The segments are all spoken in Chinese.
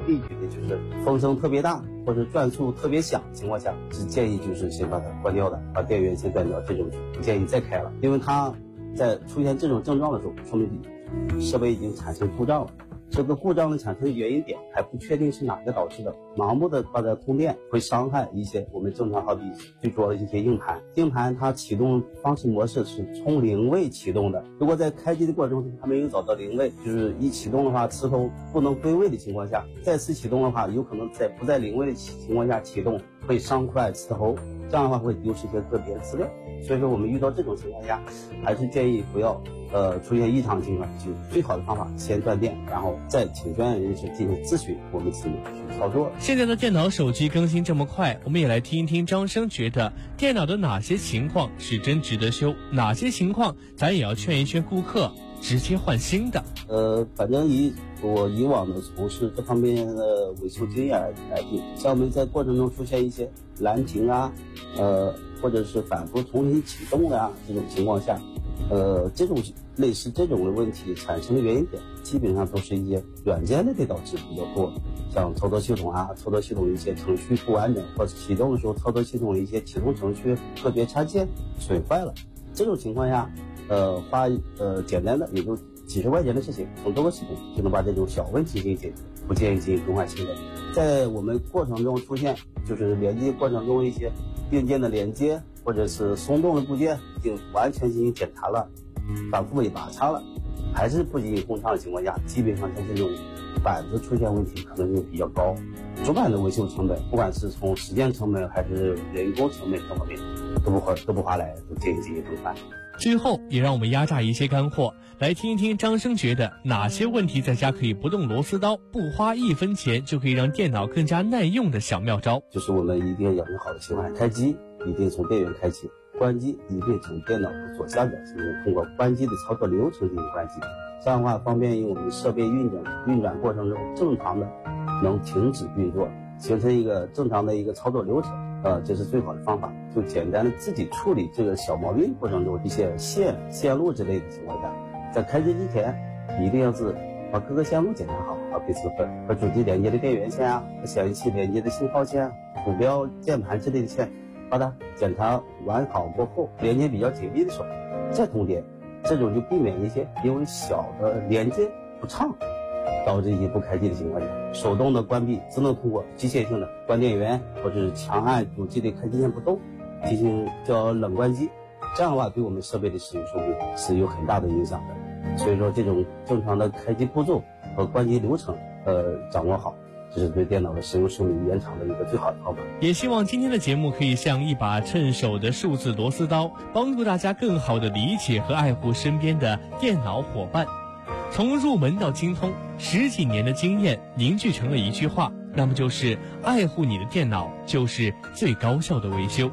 例举的就是风声特别大或者转速特别响的情况下，是建议就是先把它关掉的，把电源先关掉，这种不建议再开了，因为它在出现这种症状的时候，说明设备已经产生故障了。这个故障的产生的原因点还不确定是哪个导致的，盲目的把它通电会伤害一些我们正常好比最主要的一些硬盘。硬盘它启动方式模式是从零位启动的，如果在开机的过程中它没有找到零位，就是一启动的话磁头不能归位的情况下，再次启动的话，有可能在不在零位的情况下启动会伤坏磁头，这样的话会丢失一些个别的资料。所以说我们遇到这种情况下，还是建议不要出现异常情况，就最好的方法先断电，然后再请专业人士进行咨询，我们去操作。 现在的电脑手机更新这么快，我们也来听一听张生觉得电脑的哪些情况是真值得修，哪些情况咱也要劝一劝顾客直接换新的。 反正以我以往的从事这方面的维修经验来定，像我们在过程中出现一些蓝屏啊，或者是反复重新启动啊这种情况下，这种类似这种的问题产生的原因点，基本上都是一些软件类的导致比较多，像操作系统啊，操作系统一些程序不完整，或者启动的时候操作系统的一些启动程序个别插件损坏了，这种情况下，花简单的也就几十块钱的事情，从这个系统就能把这种小问题给解决，不建议进行更换新的。在我们过程中出现就是连接过程中一些硬件的连接或者是松动的部件已经完全进行检查了，反复也拔插了，还是不进行工厂的情况下，基本上像这种板子出现问题可能性比较高，主板的维修成本，不管是从时间成本还是人工成本各方面都不划来，都建议进行更换。 最后也让我们压榨一些干货，来听一听张生觉得哪些问题在家可以不动螺丝刀，不花1分钱就可以让电脑更加耐用的小妙招。 就是我们一定要养成好的习惯，开机一定从电源开启，关机一定从电脑的左下角进行通过关机的操作流程进行关机，这样的话方便于我们设备运转过程中正常的能停止运作，形成一个正常的一个操作流程。这是最好的方法。就简单的自己处理这个小毛病过程中一些线路之类的情况下，在开机之前一定要是把各个线路检查好，好比是和主机连接的电源线啊，和显示器连接的信号线啊，鼠标键盘之类的线，把它检查完好过后，连接比较紧密的时候再通电，这种就避免一些因为小的连接不畅导致一些不开机的情况下，手动的关闭只能通过机械性的关电源或者是强按主机的开机键不动进行叫冷关机，这样的话对我们设备的使用寿命是有很大的影响的。所以说这种正常的开机步骤和关机流程掌握好，这是对电脑的使用寿命延长的一个最好的方法。 也希望今天的节目可以像一把趁手的数字螺丝刀，帮助大家更好的理解和爱护身边的电脑伙伴。从入门到精通，10几年的经验凝聚成了一句话，那么就是爱护你的电脑就是最高效的维修。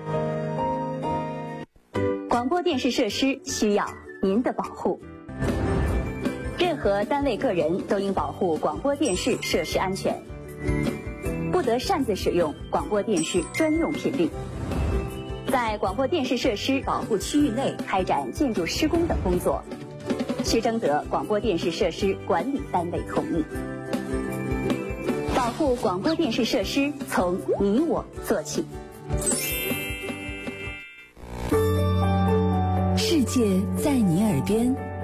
广播电视设施需要您的保护，任何单位个人都应保护广播电视设施安全，不得擅自使用广播电视专用频率，在广播电视设施保护区域内开展建筑施工等工作，需征得广播电视设施管理单位同意。保护广播电视设施从你我做起。 世界在你耳边。